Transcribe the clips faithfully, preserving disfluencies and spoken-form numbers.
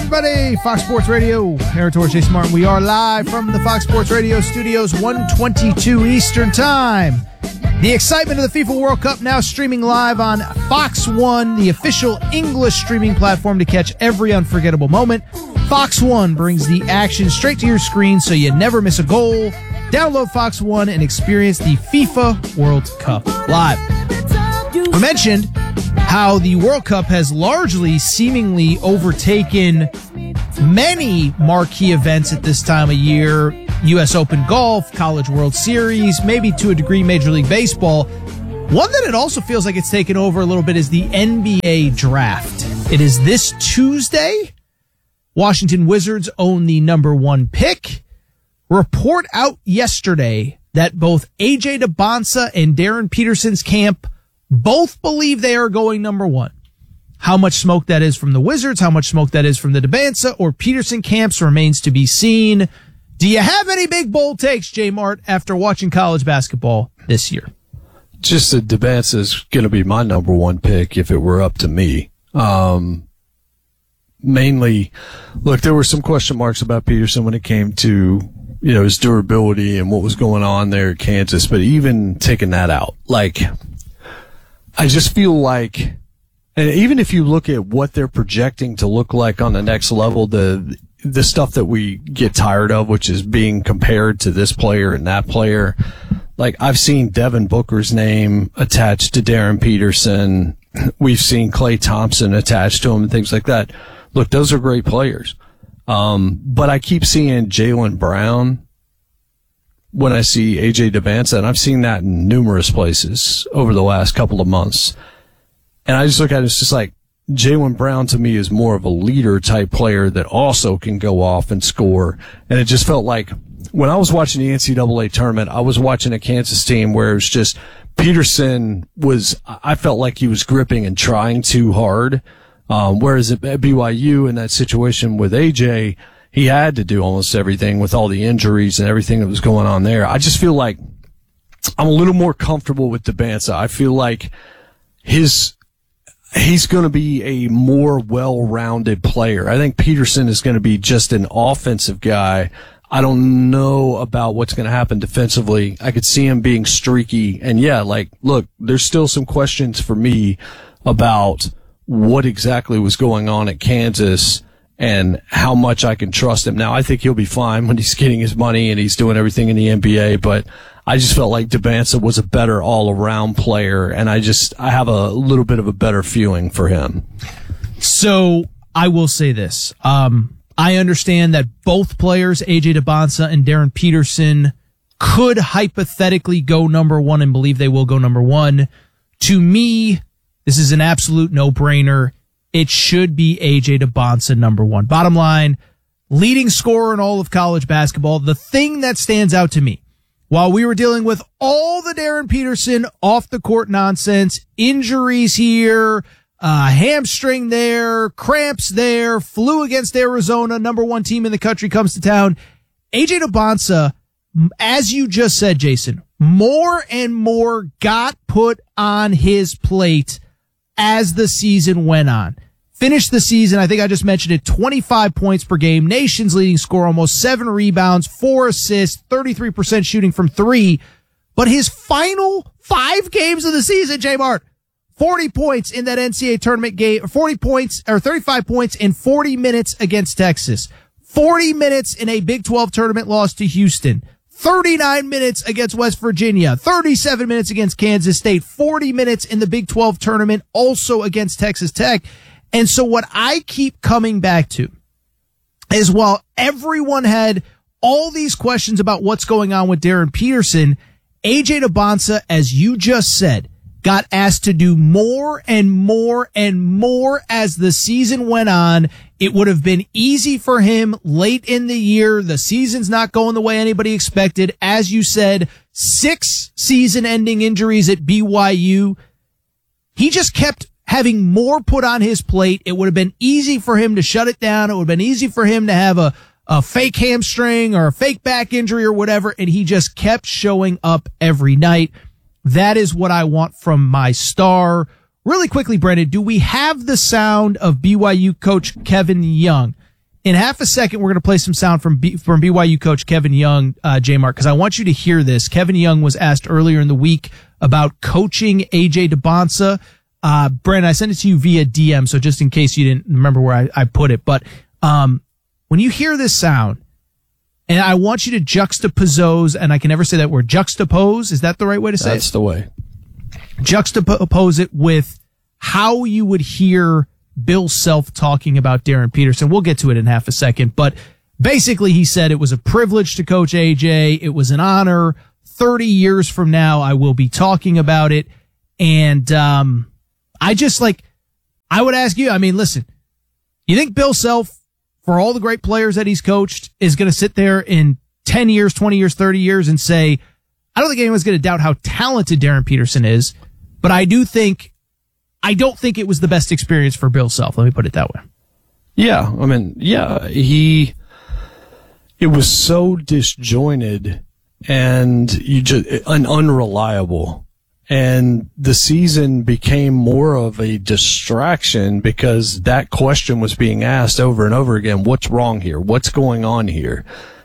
everybody. Fox Sports Radio. Aaron Torres, Jason Martin. We are live from the Fox Sports Radio studios, one twenty-two Eastern Time. The excitement of the FIFA World Cup now streaming live on Fox One, the official English streaming platform to catch every unforgettable moment. Fox One brings the action straight to your screen so you never miss a goal. Download Fox One and experience the FIFA World Cup live. We mentioned how the World Cup has largely seemingly overtaken many marquee events at this time of year. U S Open Golf, College World Series, maybe to a degree Major League Baseball. One that it also feels like it's taken over a little bit is the N B A Draft. It is this Tuesday. Washington Wizards own the number one pick. Report out yesterday that both A J DeBonsa and Darren Peterson's camp both believe they are going number one. How much smoke that is from the Wizards, how much smoke that is from the DeBonsa or Peterson camps remains to be seen. Do you have any big bold takes, J Mart, after watching college basketball this year? Just that DeBonsa is going to be my number one pick if it were up to me. Um, mainly, look, there were some question marks about Peterson when it came to, you know, his durability and what was going on there at Kansas. But even taking that out, like, I just feel like, and even if you look at what they're projecting to look like on the next level, the the stuff that we get tired of, which is being compared to this player and that player. Like, I've seen Devin Booker's name attached to Darren Peterson. We've seen Klay Thompson attached to him and things like that. Look, those are great players. Um, but I keep seeing Jaylen Brown when I see A J DeBonsa, and I've seen that in numerous places over the last couple of months. And I just look at it, it's just like, Jaylen Brown to me is more of a leader type player that also can go off and score. And it just felt like when I was watching the N C double A tournament, I was watching a Kansas team where it was just Peterson was, I felt like he was gripping and trying too hard. Um, whereas at B Y U in that situation with A J, he had to do almost everything with all the injuries and everything that was going on there. I just feel like I'm a little more comfortable with DeBonsa. I feel like his, he's going to be a more well-rounded player. I think Peterson is going to be just an offensive guy. I don't know about what's going to happen defensively. I could see him being streaky. And yeah, like, look, there's still some questions for me about what exactly was going on at Kansas and how much I can trust him. Now, I think he'll be fine when he's getting his money and he's doing everything in the N B A, but I just felt like DeBonsa was a better all-around player, and I just I have a little bit of a better feeling for him. So I will say this. Um, I understand that both players, A J DeBonsa and Darren Peterson, could hypothetically go number one and believe they will go number one. To me, this is an absolute no-brainer. It should be A J DeBonsa number one. Bottom line, leading scorer in all of college basketball. The thing that stands out to me, while we were dealing with all the Darren Peterson off-the-court nonsense, injuries here, uh, hamstring there, cramps there, flew against Arizona, number one team in the country comes to town. A J DeBonsa, as you just said, Jason, more and more got put on his plate as the season went on. Finished the season, I think I just mentioned it, twenty-five points per game, nation's leading scorer, almost seven rebounds, four assists, thirty-three percent shooting from three. But his final five games of the season, J-Mart, forty points in that N C double A tournament game, forty points, or thirty-five points in forty minutes against Texas, forty minutes in a Big twelve tournament loss to Houston, thirty-nine minutes against West Virginia, thirty-seven minutes against Kansas State, forty minutes in the Big twelve tournament, also against Texas Tech. And so what I keep coming back to is while everyone had all these questions about what's going on with Darren Peterson, A J DeBonsa, as you just said, got asked to do more and more and more as the season went on. It would have been easy for him late in the year. The season's not going the way anybody expected. As you said, six season-ending injuries at B Y U. He just kept having more put on his plate. It would have been easy for him to shut it down. It would have been easy for him to have a, a fake hamstring or a fake back injury or whatever, and he just kept showing up every night. That is what I want from my star. Really quickly, Brendan, do we have the sound of B Y U coach Kevin Young? In half a second, we're going to play some sound from B- from B Y U coach Kevin Young, uh, J-Mark, because I want you to hear this. Kevin Young was asked earlier in the week about coaching A J DeBonsa. Uh, Brandon, I sent it to you via D M, so just in case you didn't remember where I, I put it. But um, when you hear this sound, and I want you to juxtapose, and I can never say that word, juxtapose, is that the right way to say That's it? That's the way. Juxtapose it with how you would hear Bill Self talking about Darren Peterson. We'll get to it in half a second, but basically he said it was a privilege to coach A J. It was an honor. thirty years from now, I will be talking about it. And, um, I just like, I would ask you, I mean, listen, you think Bill Self, for all the great players that he's coached, is going to sit there in ten years, twenty years, thirty years and say, I don't think anyone's going to doubt how talented Darren Peterson is, but I do think I don't think it was the best experience for Bill Self. Let me put it that way. Yeah, I mean, yeah, he, it was so disjointed and you just, un, unreliable. And the season became more of a distraction because that question was being asked over and over again. What's wrong here? What's going on here?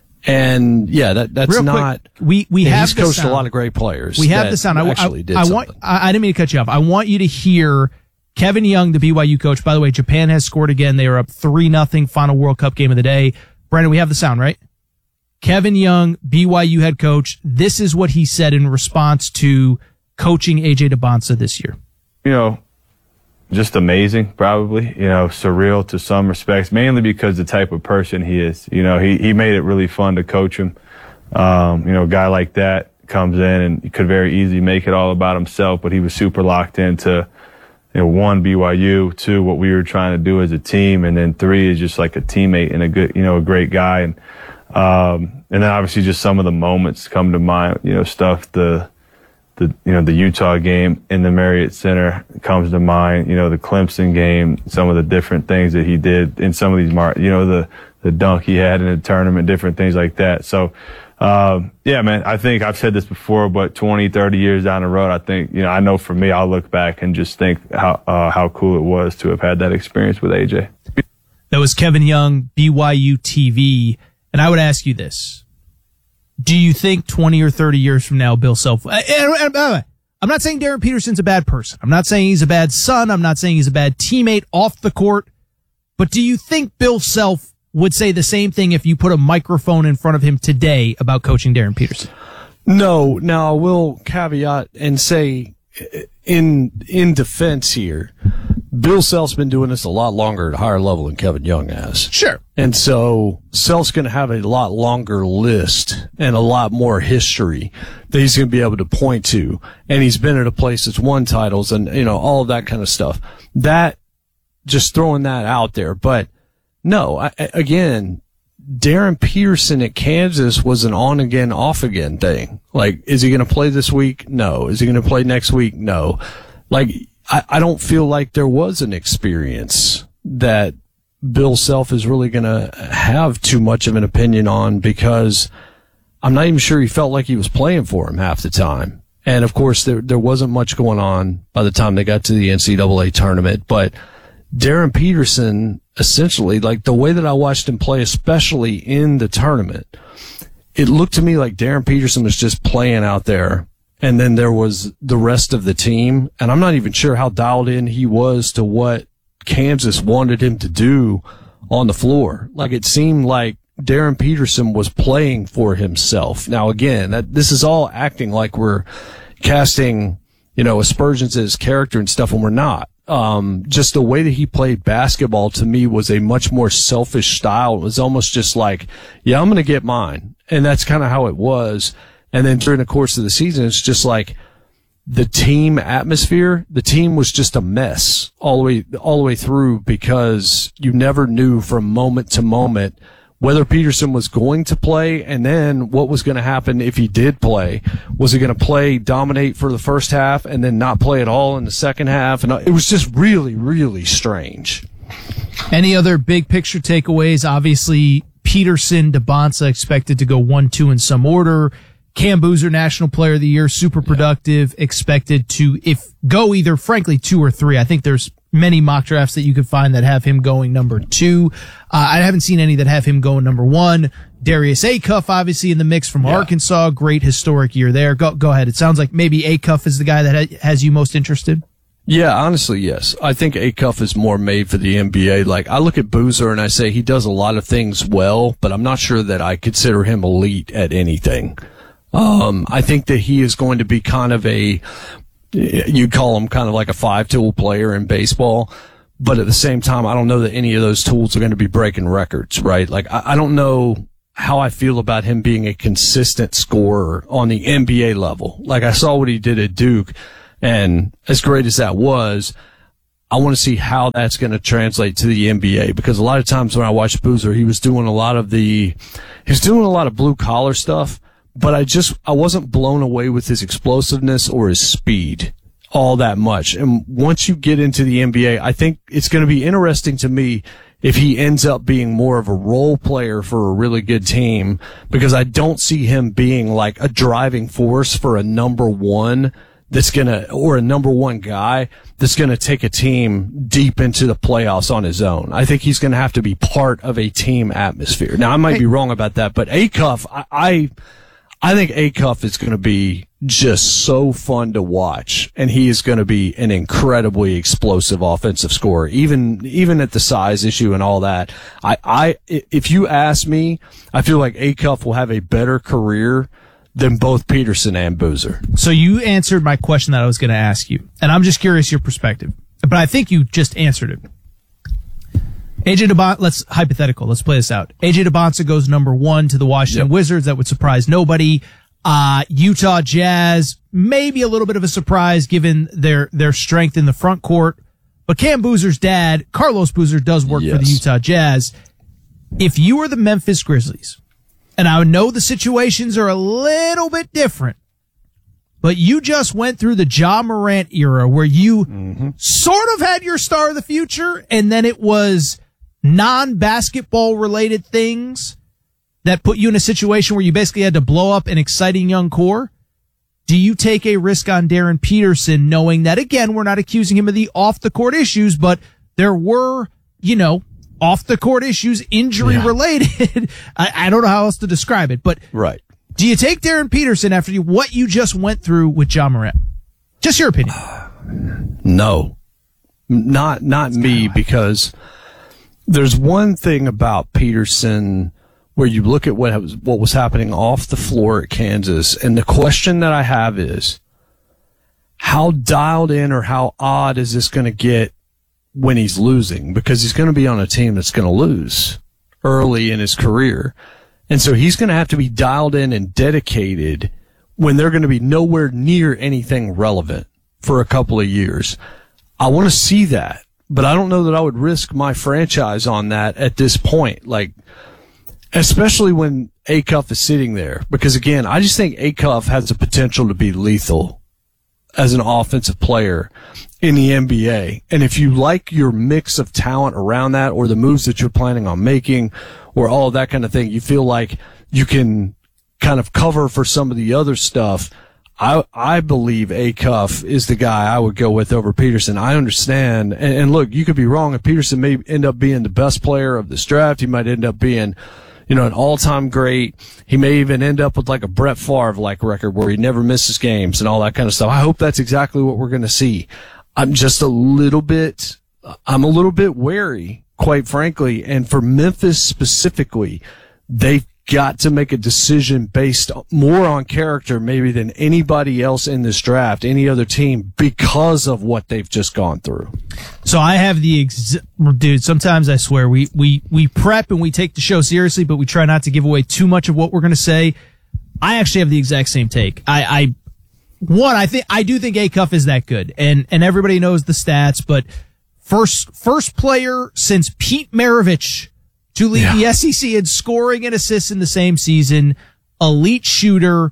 And yeah, that that's Real not. Quick, we we have he's coached sound. a lot of great players. We have the sound. I, actually I, did I something. want. I, I didn't mean to cut you off. I want you to hear Kevin Young, the B Y U coach. By the way, Japan has scored again. They are up three nothing. Final World Cup game of the day. Brandon, we have the sound, right? Kevin Young, B Y U head coach. This is what he said in response to coaching A J DeBonsa this year. You know, just amazing, probably, you know, surreal to some respects, mainly because the type of person he is. You know, he, he made it really fun to coach him. Um, you know, a guy like that comes in and he could very easily make it all about himself, but he was super locked into, you know, one, B Y U, two, what we were trying to do as a team, and then three is just like a teammate and a good, you know, a great guy. And, um, and then obviously just some of the moments come to mind, you know, stuff, the, the, you know, the Utah game in the Marriott Center comes to mind, you know, the Clemson game, some of the different things that he did in some of these, mar- you know, the, the dunk he had in the tournament, different things like that. So, um, yeah, man, I think I've said this before, but twenty, thirty years down the road, I think, you know, I know for me, I'll look back and just think how, uh, how cool it was to have had that experience with A J. That was Kevin Young, B Y U T V. And I would ask you this. Do you think twenty or thirty years from now, Bill Self, and, and, and, by the way, I'm not saying Darren Peterson's a bad person. I'm not saying he's a bad son. I'm not saying he's a bad teammate off the court. But do you think Bill Self would say the same thing if you put a microphone in front of him today about coaching Darren Peterson? No. Now, I will caveat and say, in in defense here, Bill Self's been doing this a lot longer at a higher level than Kevin Young has. Sure. And so Self's going to have a lot longer list and a lot more history that he's going to be able to point to. And he's been at a place that's won titles and, you know, all of that kind of stuff. That, just throwing that out there. But no, I, again, Darren Peterson at Kansas was an on again, off again thing. Like, is he going to play this week? No. Is he going to play next week? No. Like, I, I don't feel like there was an experience that Bill Self is really going to have too much of an opinion on, because I'm not even sure he felt like he was playing for him half the time. And of course, there, there wasn't much going on by the time they got to the N C double A tournament, but Darren Peterson, essentially, like the way that I watched him play, especially in the tournament, it looked to me like Darren Peterson was just playing out there, and then there was the rest of the team. And I'm not even sure how dialed in he was to what Kansas wanted him to do on the floor. Like, it seemed like Darren Peterson was playing for himself. Now, again, that this is all acting like we're casting, you know, aspersions at his character and stuff, and we're not. Um, just the way that he played basketball to me was a much more selfish style. It was almost just like, yeah, I'm going to get mine. And that's kind of how it was. And then during the course of the season, it's just like the team atmosphere, the team was just a mess all the way, all the way through, because you never knew from moment to moment whether Peterson was going to play, and then what was going to happen if he did play. Was he going to play, dominate for the first half, and then not play at all in the second half? And it was just really, really strange. Any other big picture takeaways? Obviously, Peterson, DeBonsa expected to go one, two in some order. Cam Boozer, National Player of the Year, super productive, expected to if go either, frankly, two or three. I think there's many mock drafts that you could find that have him going number two. Uh, I haven't seen any that have him going number one. Darius Acuff, obviously in the mix from yeah. Arkansas. Great historic year there. Go, go ahead. It sounds like maybe Acuff is the guy that ha- has you most interested. Yeah, honestly, yes. I think Acuff is more made for the N B A. Like, I look at Boozer and I say he does a lot of things well, but I'm not sure that I consider him elite at anything. Um, I think that he is going to be kind of a, you'd call him kind of like a five-tool player in baseball, but at the same time, I don't know that any of those tools are going to be breaking records, right? Like, I, I don't know how I feel about him being a consistent scorer on the N B A level. Like, I saw what he did at Duke. And as great as that was, I want to see how that's going to translate to the N B A, because a lot of times when I watched Boozer, he was doing a lot of the, he was doing a lot of blue collar stuff, but I just, I wasn't blown away with his explosiveness or his speed all that much. And once you get into the N B A, I think it's going to be interesting to me if he ends up being more of a role player for a really good team, because I don't see him being like a driving force for a number one that's gonna, or a number one guy that's gonna take a team deep into the playoffs on his own. I think he's gonna have to be part of a team atmosphere. Now, I might be wrong about that, but Acuff, I, I, I think Acuff is gonna be just so fun to watch, and he is gonna be an incredibly explosive offensive scorer, even, even at the size issue and all that. I, I, if you ask me, I feel like Acuff will have a better career than both Peterson and Boozer. So you answered my question that I was going to ask you, and I'm just curious your perspective, but I think you just answered it. A J DeBonsa, let's hypothetical, let's play this out. A J DeBonsa goes number one to the Washington yep. Wizards. That would surprise nobody. Uh, Utah Jazz, maybe a little bit of a surprise given their, their strength in the front court, but Cam Boozer's dad, Carlos Boozer, does work yes. for the Utah Jazz. If you were the Memphis Grizzlies, and I know the situations are a little bit different, but you just went through the Ja Morant era where you mm-hmm. sort of had your star of the future, and then it was non-basketball related things that put you in a situation where you basically had to blow up an exciting young core. Do you take a risk on Darren Peterson, knowing that, again, we're not accusing him of the off-the-court issues, but there were, you know, off-the-court issues, injury-related. Yeah. I, I don't know how else to describe it, but right. Do you take Darren Peterson after you, what you just went through with Ja Morant? Just your opinion. Uh, no. Not not me, because there's one thing about Peterson where you look at what was, what was happening off the floor at Kansas, and the question that I have is, how dialed in or how odd is this going to get when he's losing? Because he's going to be on a team that's going to lose early in his career. And so he's going to have to be dialed in and dedicated when they're going to be nowhere near anything relevant for a couple of years. I want to see that, but I don't know that I would risk my franchise on that at this point. Like, especially when Acuff is sitting there, because again, I just think Acuff has the potential to be lethal as an offensive player in the N B A. And if you like your mix of talent around that, or the moves that you're planning on making, or all of that kind of thing, you feel like you can kind of cover for some of the other stuff. I, I believe Acuff is the guy I would go with over Peterson. I understand. And, and look, you could be wrong. If Peterson may end up being the best player of this draft, he might end up being, you know, an all-time great. He may even end up with like a Brett Favre-like record where he never misses games and all that kind of stuff. I hope that's exactly what we're going to see. I'm just a little bit, I'm a little bit wary, quite frankly. And for Memphis specifically, they've got to make a decision based more on character maybe than anybody else in this draft, any other team, because of what they've just gone through. So I have the ex- dude, sometimes I swear we, we, we prep and we take the show seriously, but we try not to give away too much of what we're going to say. I actually have the exact same take. I, I, one, I think, I do think Acuff is that good, and, and everybody knows the stats, but first, first player since Pete Maravich to lead yeah. the S E C in scoring and assists in the same season, elite shooter.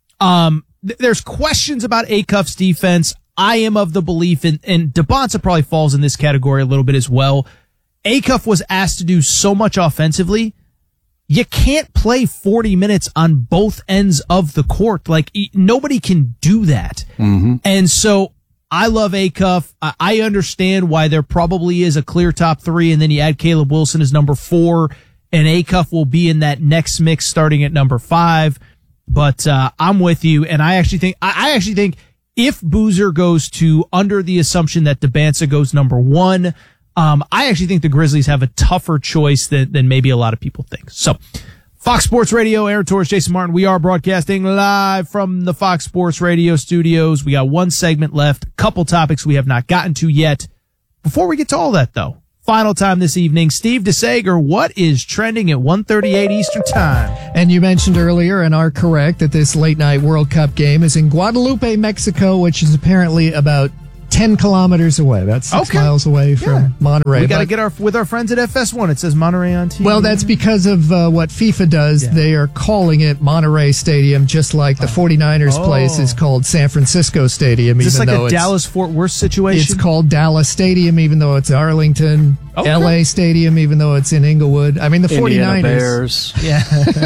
Um, th- there's questions about Acuff's defense. I am of the belief, in, and DeBonsa probably falls in this category a little bit as well. Acuff was asked to do so much offensively. You can't play forty minutes on both ends of the court. Like, nobody can do that. Mm-hmm. And so I love Acuff. I, I understand why there probably is a clear top three, and then you add Caleb Wilson as number four, and Acuff will be in that next mix starting at number five. But uh, I'm with you, and I actually think I, I actually think if Boozer goes to under the assumption that Dabansa goes number one, um, I actually think the Grizzlies have a tougher choice than than maybe a lot of people think. So, Fox Sports Radio, Aaron Torres, Jason Martin. We are broadcasting live from the Fox Sports Radio studios. We got one segment left, a couple topics we have not gotten to yet. Before we get to all that, though, final time this evening, Steve DeSager, what is trending at one thirty-eight Eastern Time? And you mentioned earlier and are correct that this late night World Cup game is in Guadalupe, Mexico, which is apparently about ten kilometers away, about six okay. miles away from yeah. Monterey. We got to get our with our friends at F S one. It says Monterey on T V. Well, that's because of uh, what FIFA does. Yeah. They are calling it Monterey Stadium, just like the oh. 49ers oh. place is called San Francisco Stadium. Is this even like though a Dallas-Fort Worth situation? It's called Dallas Stadium, even though it's Arlington. Okay. L A Stadium, even though it's in Inglewood. I mean, the Indiana 49ers. Bears. Yeah.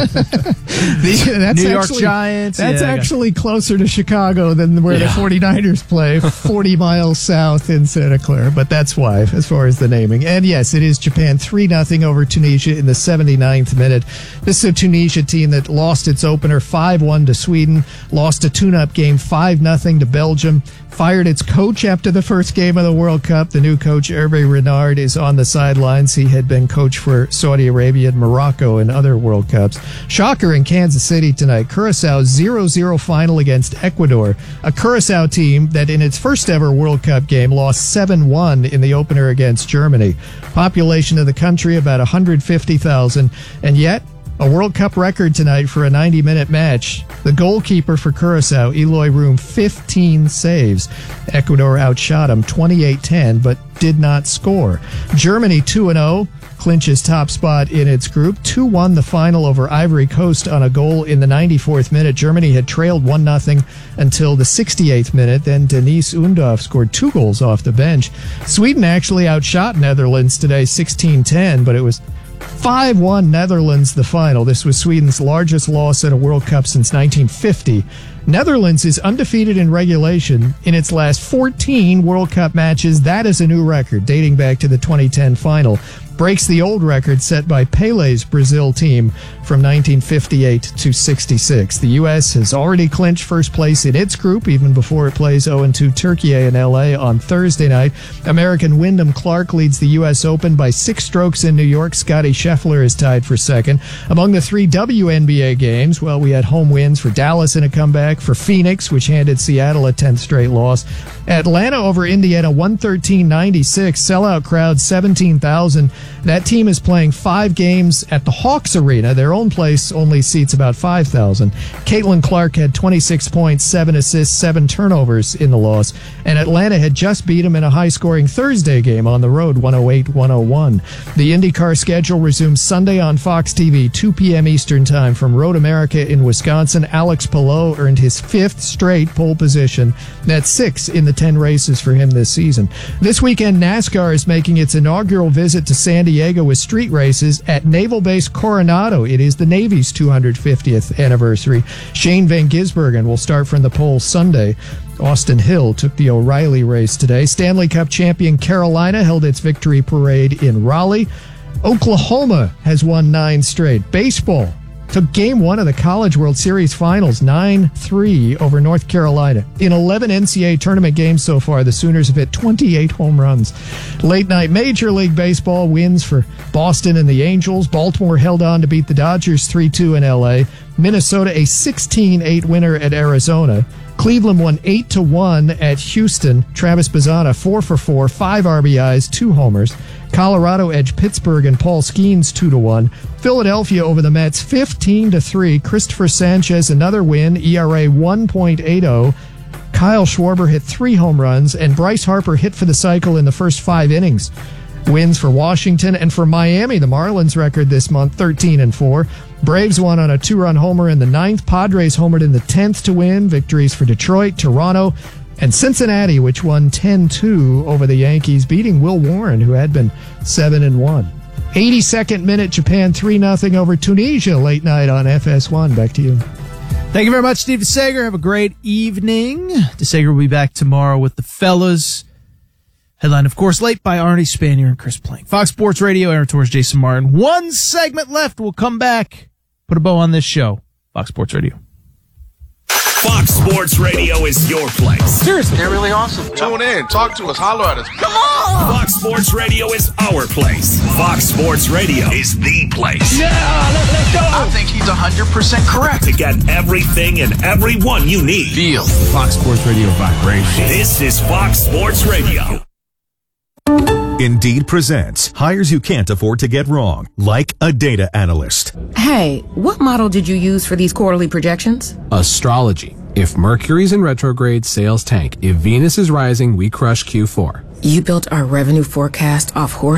the, that's New York actually, Giants. That's yeah, actually closer to Chicago than where yeah. the 49ers play, forty miles south in Santa Clara. But that's why, as far as the naming. And yes, it is Japan three nothing over Tunisia in the seventy-ninth minute. This is a Tunisia team that lost its opener five one to Sweden, lost a tune-up game five nothing to Belgium, fired its coach after the first game of the World Cup. The new coach, Hervé Renard, is on the sidelines. He had been coach for Saudi Arabia and Morocco in other World Cups. Shocker in Kansas City tonight. Curaçao zero zero final against Ecuador. A Curaçao team that in its first ever World Cup game lost seven one in the opener against Germany. Population of the country about one hundred fifty thousand. And yet, a World Cup record tonight for a ninety-minute match. The goalkeeper for Curaçao, Eloy Room, fifteen saves. Ecuador outshot him twenty-eight ten, but did not score. Germany two and oh, clinches top spot in its group. two one the final over Ivory Coast on a goal in the ninety-fourth minute. Germany had trailed one nothing until the sixty-eighth minute. Then Denise Undorf scored two goals off the bench. Sweden actually outshot Netherlands today sixteen ten, but it was five one Netherlands the final. This was Sweden's largest loss at a World Cup since nineteen fifty. Netherlands is undefeated in regulation in its last fourteen World Cup matches. That is a new record dating back to the twenty ten final. Breaks the old record set by Pele's Brazil team from nineteen fifty-eight to sixty-six. The U S has already clinched first place in its group even before it plays oh and two Turkey in L A on Thursday night. American Wyndham Clark leads the U S Open by six strokes in New York. Scottie Scheffler is tied for second. Among the three W N B A games, well, we had home wins for Dallas in a comeback, for Phoenix, which handed Seattle a tenth straight loss. Atlanta over Indiana one thirteen ninety-six. Sellout crowd seventeen thousand. That team is playing five games at the Hawks Arena. Their own place only seats about five thousand. Caitlin Clark had twenty-six points, seven assists, seven turnovers in the loss. And Atlanta had just beat them in a high-scoring Thursday game on the road, one oh eight one oh one. The IndyCar schedule resumes Sunday on Fox T V, two p.m. Eastern Time from Road America in Wisconsin. Alex Palou earned his fifth straight pole position. That's six in the ten races for him this season. This weekend, NASCAR is making its inaugural visit to San Diego with street races at Naval Base Coronado. It is the Navy's two hundred fiftieth anniversary. Shane Van Gisbergen will start from the pole Sunday. Austin Hill took the O'Reilly race today. Stanley Cup champion Carolina held its victory parade in Raleigh. Oklahoma has won nine straight. Baseball took game one of the College World Series Finals, nine three over North Carolina. In eleven N C double A tournament games so far, the Sooners have hit twenty-eight home runs. Late night Major League Baseball wins for Boston and the Angels. Baltimore held on to beat the Dodgers three two in L A. Minnesota a sixteen eight winner at Arizona. Cleveland won eight to one at Houston. Travis Bazzana four for four, five R B Is, two homers. Colorado edged Pittsburgh and Paul Skeens two to one. Philadelphia over the Mets fifteen to three. Christopher Sanchez another win, E R A one point eight oh. Kyle Schwarber hit three home runs, and Bryce Harper hit for the cycle in the first five innings. Wins for Washington and for Miami. The Marlins record this month, thirteen and four. Braves won on a two-run homer in the ninth. Padres homered in the tenth to win. Victories for Detroit, Toronto, and Cincinnati, which won ten two over the Yankees, beating Will Warren, who had been seven and one. eighty-second minute, Japan three nothing over Tunisia late night on F S one. Back to you. Thank you very much, Steve DeSager. Have a great evening. DeSager will be back tomorrow with the fellas. Headline, of course, late by Arnie Spanier and Chris Plank. Fox Sports Radio, Aaron Torres, Jason Martin. One segment left. We'll come back. Put a bow on this show. Fox Sports Radio. Fox Sports Radio is your place. Seriously. They're really awesome. Tune in. Talk to us. Holler at us. Come on! Fox Sports Radio is our place. Fox Sports Radio is the place. Yeah, let, let's go. I think he's one hundred percent correct. To get everything and everyone you need. Feel Fox Sports Radio vibration. This is Fox Sports Radio. Indeed presents hires you can't afford to get wrong, like a data analyst. Hey, what model did you use for these quarterly projections? Astrology. If Mercury's in retrograde, sales tank. If Venus is rising, we crush Q four. You built our revenue forecast off horse